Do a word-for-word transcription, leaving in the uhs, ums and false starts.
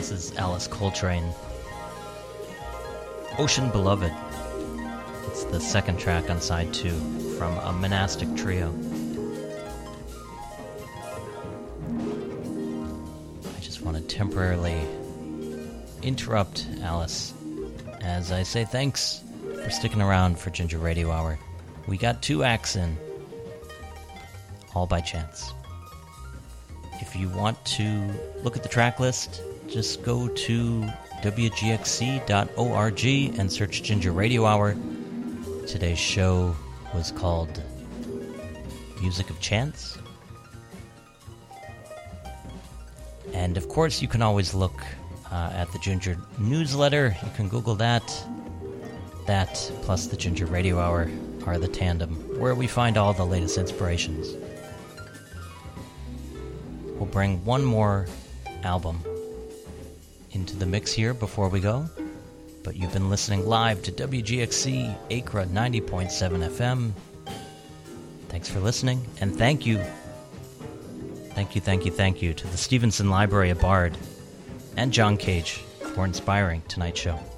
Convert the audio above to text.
This is Alice Coltrane. Ocean Beloved. It's the second track on side two from a monastic trio. I just want to temporarily interrupt Alice as I say thanks for sticking around for Ginger Radio Hour. We got two acts in, all by chance. If you want to look at the track list, just go to w g x c dot org and search Ginger Radio Hour. Today's show was called Music of Chance. And of course, you can always look uh, at the Ginger newsletter. You can Google that. That plus the Ginger Radio Hour are the tandem where we find all the latest inspirations. We'll bring one more album into the mix here before we go. But you've been listening live to W G X C Acra ninety point seven F M. Thanks for listening, and thank you. Thank you, thank you, thank you to the Stevenson Library of Bard and John Cage for inspiring tonight's show.